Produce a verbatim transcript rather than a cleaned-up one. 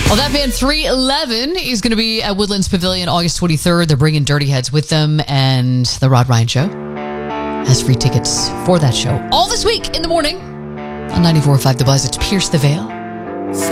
Well, that band three eleven is going to be at Woodlands Pavilion August twenty-third. They're bringing Dirty Heads with them, and The Rod Ryan Show has free tickets for that show all this week in the morning on ninety-four point five The Buzz. It's Pierce the Veil.